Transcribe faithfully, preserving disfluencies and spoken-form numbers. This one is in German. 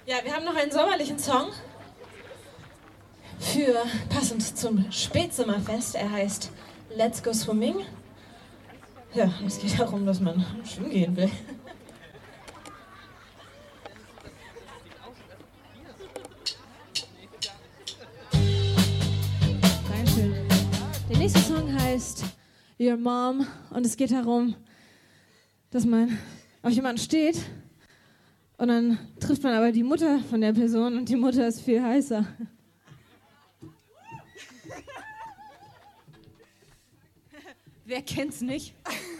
Ja, wir haben noch einen sommerlichen Song für passend zum Spätsommerfest. Er heißt Let's Go Swimming. Ja, es geht darum, dass man schwimmen gehen will. Dankeschön. Der nächste Song heißt Your Mom und es geht darum, dass man auf jemanden steht und dann trifft man aber die Mutter von der Person und die Mutter ist viel heißer. Wer kennt's nicht?